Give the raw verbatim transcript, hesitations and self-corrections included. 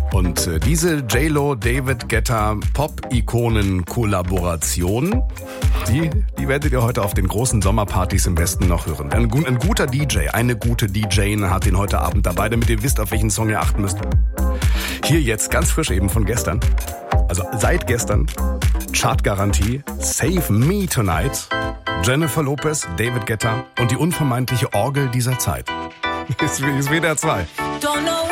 Und äh, diese J-Lo-David Guetta Pop-Ikonen-Kollaboration, die, die werdet ihr heute auf den großen Sommerpartys im Westen noch hören. Ein, ein guter D J, eine gute D J hat den heute Abend dabei, damit ihr wisst, auf welchen Song ihr achten müsst. Hier jetzt ganz frisch eben von gestern, also seit gestern, Chartgarantie, Save Me Tonight, Jennifer Lopez, David Guetta und die unvermeidliche Orgel dieser Zeit. Ist, ist W D R zwei.